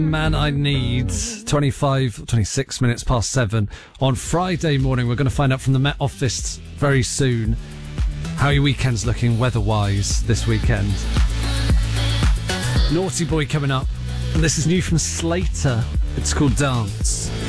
Man I Need, 26 minutes past 7 on Friday morning. We're going to find out from the Met Office very soon how your weekend's looking weather-wise this weekend. Naughty Boy coming up, and this is new from Slater. It's called Dance.